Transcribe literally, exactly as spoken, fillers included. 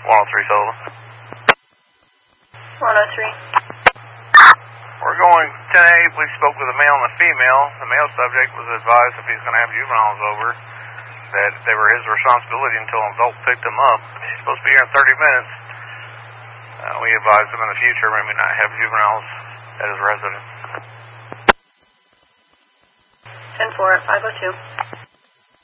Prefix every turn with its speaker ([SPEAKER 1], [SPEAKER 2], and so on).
[SPEAKER 1] one oh three Sullivan.
[SPEAKER 2] one oh three.
[SPEAKER 1] We're going ten eight. We spoke with a male and a female. The male subject was advised if he's going to have juveniles over that they were his responsibility until an adult picked them up. He's supposed to be here in thirty minutes. Uh, we advised him in the future we may not have juveniles at his residence.
[SPEAKER 2] ten four at five oh two.